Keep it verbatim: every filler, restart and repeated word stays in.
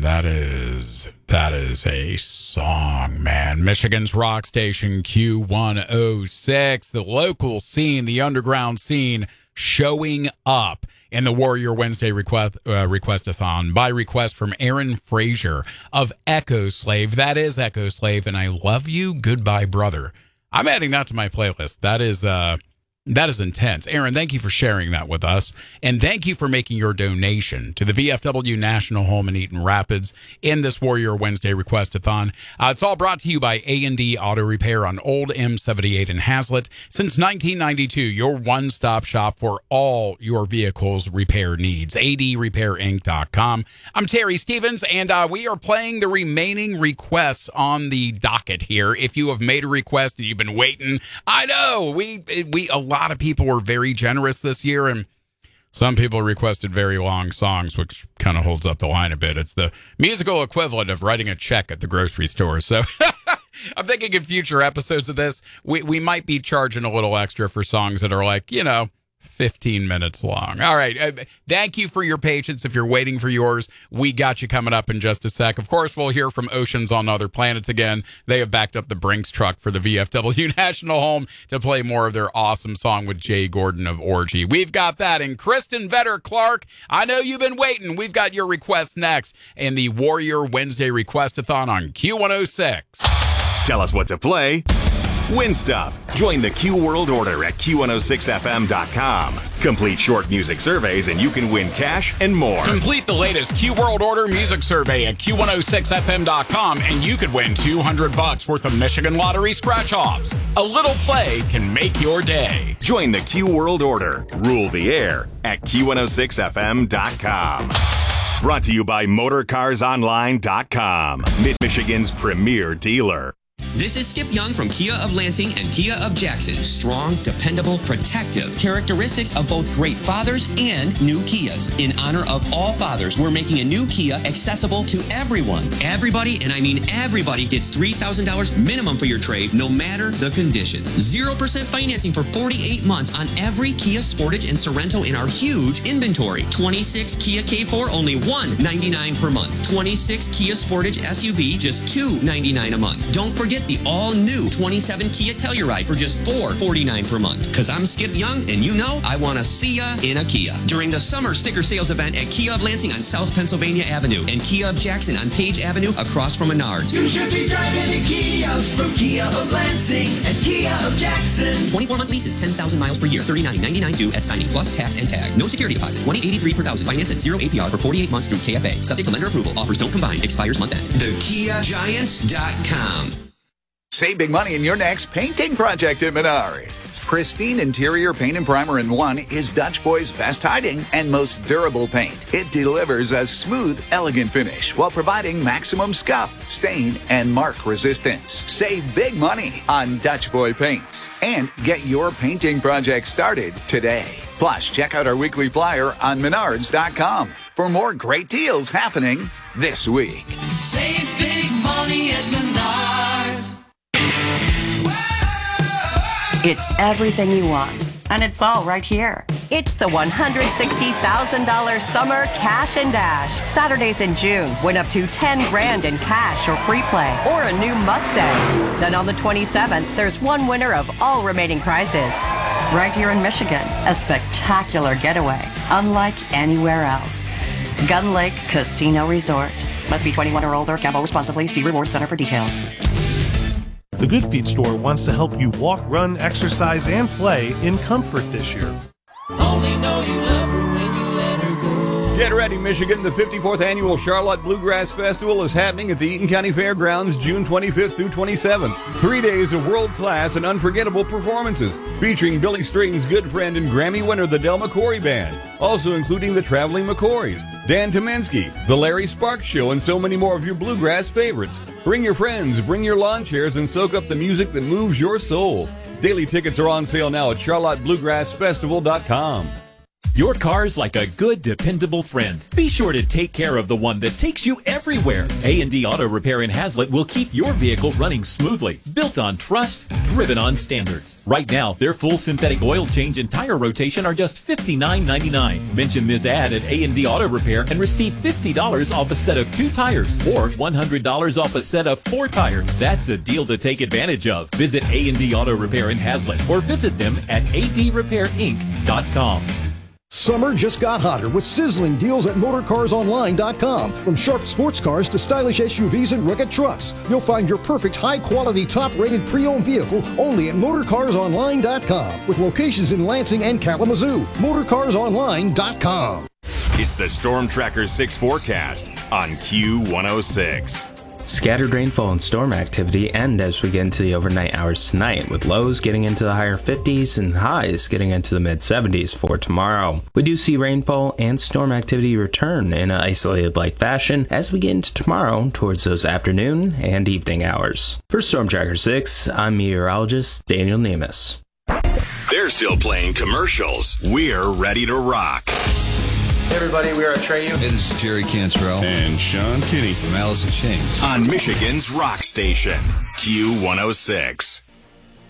that is that is a song, man. Michigan's rock station Q one oh six, the local scene, the underground scene, showing up in the Warrior Wednesday request uh, request-a-thon by request from Aaron Frazier of Echo Slave. That is Echo Slave, and I love you, goodbye, brother. I'm adding that to my playlist. That is uh, that is intense. Aaron, thank you for sharing that with us. And thank you for making your donation to the V F W National Home in Eaton Rapids in this Warrior Wednesday request-a-thon. Uh, it's all brought to you by A and D Auto Repair on Old M seventy-eight in Hazlet. Since nineteen ninety-two, your one-stop shop for all your vehicle's repair needs. A D repair inc dot com. I'm Terry Stevens, and uh, we are playing the remaining requests on the docket here. If you have made a request and you've been waiting, I know, we, we a lot A lot of people were very generous this year, and some people requested very long songs, which kind of holds up the line a bit. It's the musical equivalent of writing a check at the grocery store. So I'm thinking in future episodes of this, we, we might be charging a little extra for songs that are like, you know, fifteen minutes long. All right. Uh, thank you for your patience. If you're waiting for yours, we got you coming up in just a sec. Of course, we'll hear from Oceans on Other Planets again. They have backed up the Brinks truck for the V F W National Home to play more of their awesome song with Jay Gordon of Orgy. We've got that. And Kristen Vetter Clark, I know you've been waiting. We've got your requests next in the Warrior Wednesday Request-a-thon on Q one oh six. Tell us what to play. Win stuff. Join the Q World Order at Q one oh six F M dot com. Complete short music surveys and you can win cash and more. Complete the latest Q World Order music survey at Q one oh six F M dot com and you could win two hundred bucks worth of Michigan Lottery scratch-offs. A little play can make your day. Join the Q World Order. Rule the air at Q one oh six F M dot com. Brought to you by Motor Cars Online dot com, Mid-Michigan's premier dealer. This is Skip Young from Kia of Lansing and Kia of Jackson. Strong, dependable, protective. Characteristics of both great fathers and new Kias. In honor of all fathers, we're making a new Kia accessible to everyone. Everybody, and I mean everybody, gets three thousand dollars minimum for your trade, no matter the condition. zero percent financing for forty-eight months on every Kia Sportage and Sorento in our huge inventory. twenty-six Kia K four, only one hundred ninety-nine dollars per month. twenty-six Kia Sportage S U V, just two hundred ninety-nine dollars a month. Don't forget the all-new twenty-seven Kia Telluride for just four hundred forty-nine dollars per month. Because I'm Skip Young, and you know I want to see ya in a Kia. During the summer sticker sales event at Kia of Lansing on South Pennsylvania Avenue and Kia of Jackson on Page Avenue across from Menards. You should be driving a Kia from Kia of Lansing and Kia of Jackson. twenty-four month leases, ten thousand miles per year, thirty-nine ninety-nine due at signing, plus tax and tag. No security deposit, twenty eighty-three per thousand. Finance at zero A P R for forty-eight months through K F A. Subject to lender approval. Offers don't combine. Expires month end. The Kia Giant dot com. Save big money in your next painting project at Menards. Pristine interior paint and primer in one is Dutch Boy's best hiding and most durable paint. It delivers a smooth, elegant finish while providing maximum scuff, stain, and mark resistance. Save big money on Dutch Boy paints and get your painting project started today. Plus, check out our weekly flyer on Menards dot com for more great deals happening this week. Save big money at Menards. It's everything you want, and it's all right here. It's the one hundred sixty thousand dollars Summer Cash and Dash. Saturdays in June, win up to ten grand in cash or free play, or a new Mustang. Then on the twenty-seventh, there's one winner of all remaining prizes. Right here in Michigan, a spectacular getaway, unlike anywhere else. Gun Lake Casino Resort. Must be twenty-one or older. Gamble responsibly. See Reward Center for details. The Good Feet store wants to help you walk, run, exercise, and play in comfort this year. Only know you love her when you let her go. Get ready, Michigan. The fifty-fourth Annual Charlotte Bluegrass Festival is happening at the Eaton County Fairgrounds June twenty-fifth through twenty-seventh. Three days of world-class and unforgettable performances featuring Billy String's good friend and Grammy winner, the Del McCoury Band. Also including the Traveling McCoys, Dan Tomensky, the Larry Sparks Show, and so many more of your bluegrass favorites. Bring your friends, bring your lawn chairs, and soak up the music that moves your soul. Daily tickets are on sale now at charlotte bluegrass festival dot com. Your car's like a good, dependable friend. Be sure to take care of the one that takes you everywhere. A and D Auto Repair in Hazlet will keep your vehicle running smoothly. Built on trust, driven on standards. Right now, their full synthetic oil change and tire rotation are just fifty-nine ninety-nine. Mention this ad at A and D Auto Repair and receive fifty dollars off a set of two tires or one hundred dollars off a set of four tires. That's a deal to take advantage of. Visit A and D Auto Repair in Hazlet or visit them at a d repair inc dot com. Summer just got hotter with sizzling deals at motor cars online dot com. From sharp sports cars to stylish S U Vs and rugged trucks, you'll find your perfect high-quality, top-rated pre-owned vehicle only at motor cars online dot com, with locations in Lansing and Kalamazoo. motor cars online dot com. It's the Storm Tracker six forecast on Q one oh six. Scattered rainfall and storm activity end as we get into the overnight hours tonight, with lows getting into the higher fifties and highs getting into the mid seventies for tomorrow. We do see rainfall and storm activity return in an isolated like fashion as we get into tomorrow towards those afternoon and evening hours. For Storm Tracker six, I'm meteorologist Daniel Nemus. They're still playing commercials. We're ready to rock. Hey everybody, we are Atreyu. Hey, this is Jerry Cantrell. And Sean Kinney. From Alice in Chains. On Michigan's rock station, Q one oh six.